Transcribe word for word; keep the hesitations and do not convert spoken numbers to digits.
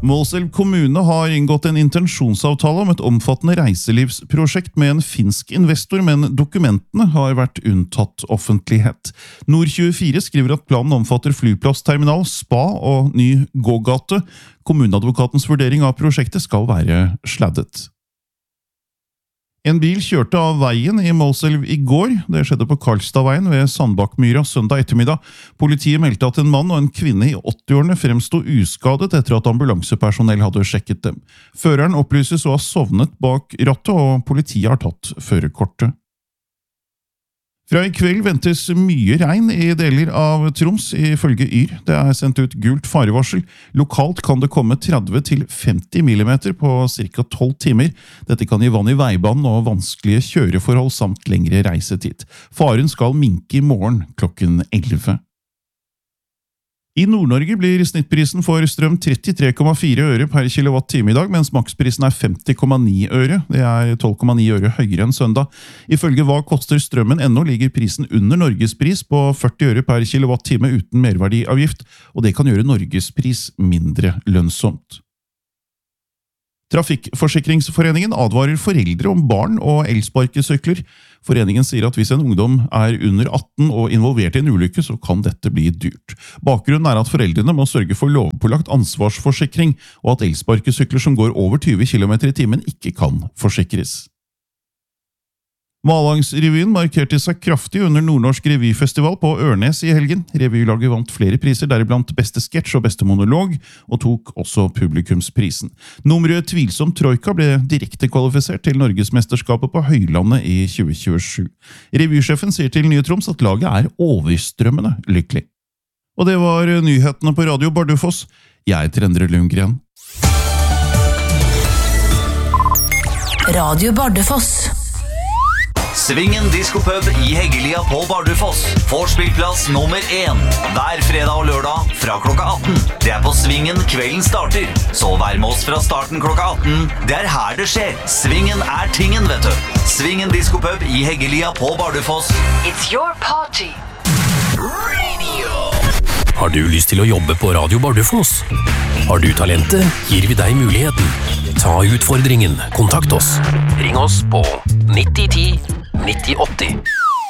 Målselv kommune har inngått en intensjonsavtale om et omfattende reiselivsprosjekt med en finsk investor, men dokumentene har vært unntatt offentlighet. Nord tjuefire skriver at planen omfatter flyplass, terminal, spa og ny gågate. Kommuneadvokatens vurdering av prosjektet skal være sladdet. En bil kjørte av veien i Målselv i går. Det skjedde på Karlstadveien ved Sandbakkmyra søndag ettermiddag. Politiet meldte at en mann og en kvinne i åtti-årene fremstod uskadet etter at ambulansepersonell hadde sjekket dem. Føreren opplyses å ha sovnet bak rattet, og politiet har tatt førerkortet. Fra i kveld ventes mye regn i deler av Troms, ifølge Yr. Det er sendt ut gult farevarsel. Lokalt kan det komme tretti til femti millimeter på ca. tolv timer. Dette kan gi vann i veibanen og vanskelige kjøreforhold samt lengre reisetid. Faren skal minke i morgen klokken elleve. I Nord-Norge blir snittprisen for strøm trettitre komma fire øre per kilowatt-time i dag, mens maksprisen er femti komma ni øre. Det er tolv komma ni øre høyere enn søndag. Ifølge Hva koster strømmen ennå ligger prisen under Norgespris på førti øre per kilowatt-time uten merverdiavgift, og det kan gjøre Norgespris mindre lønnsomt. Trafikkforsikringsforeningen advarer foreldre om barn og elsparkesykler. Foreningen sier at hvis en ungdom er under atten og involvert i en ulykke, så kan dette bli dyrt. Bakgrunnen er at foreldrene må sørge for lovpålagt ansvarsforsikring, og at elsparkesykler som går over tyve kilometer i timen ikke kan forsikres. Malangsrevyen markerte seg kraftig under Nordnorsk revyfestival på Ørnes i helgen. Revylaget vant flere priser, deriblant beste sketsj og beste monolog, og tok også publikumsprisen. Nummeret Tvilsom Troika ble direkte kvalifisert til Norgesmesterskapet på Høylandet i tjue tjuesju. Revysjefen sier til Nye Troms at laget er overstrømmende lykkelig. Og det var nyhetene på Radio Bardufoss. Jeg heter Endre Lundgren. Radio Bardufoss. Svingen Diskopub i Heggelia på Bardufoss. Vorspillplass nummer én. Hver fredag og lørdag fra klokka atten. Det er på Svingen kvelden starter. Så vær med oss fra starten klokka atten. Det er her det skjer. Svingen er tingen, vet du. Svingen Diskopub i Heggelia på Bardufoss. It's your party. Radio. Har du lyst til å jobbe på Radio Bardufoss? Har du talentet, gir vi deg muligheten. Ta utfordringen. Kontakt oss. Ring oss på nitti ti nitti åtti.